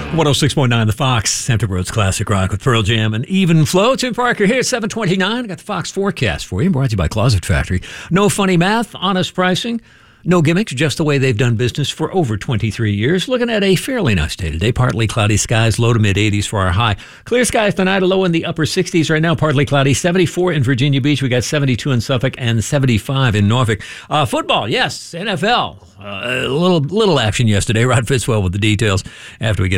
106.9 The Fox, Hampton Roads Classic Rock with Pearl Jam and Even Flow. Tim Parker here at 7:29. Got the Fox forecast for you, brought to you by Closet Factory. No funny math, honest pricing, no gimmicks, just the way they've done business for over 23 years. Looking at a fairly nice day today. Partly cloudy skies, low to mid-80s for our high. Clear skies tonight, a low in the upper 60s right now. Partly cloudy, 74 in Virginia Beach. We got 72 in Suffolk and 75 in Norfolk. Football, yes, NFL. A little action yesterday. Rod Fitzwell with the details after we get